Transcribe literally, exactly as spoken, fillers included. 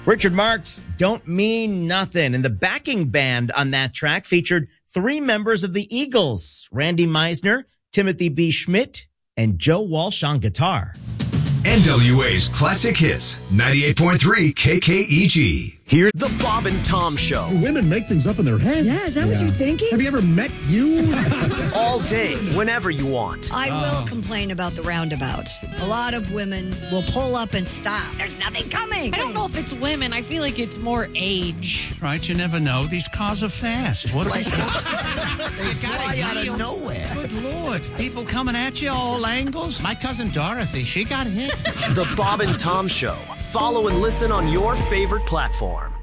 Richard Marx, Don't Mean Nothing. And the backing band on that track featured three members of the Eagles, Randy Meisner, Timothy B. Schmidt, and Joe Walsh on guitar. N W A's Classic Hits, ninety-eight point three K K E G. Here, The Bob and Tom Show. Women make things up in their head. Yeah, is that yeah. what you're thinking? Have you ever met you? All day, whenever you want. I will complain about the roundabouts. A lot of women will pull up and stop. There's nothing coming. I don't know if it's women. I feel like it's more age. Right, you never know. These cars are fast. What They fly out of nowhere. Good Lord. People coming at you all angles. My cousin Dorothy, she got hit. The Bob and Tom Show. Follow and listen on your favorite platform.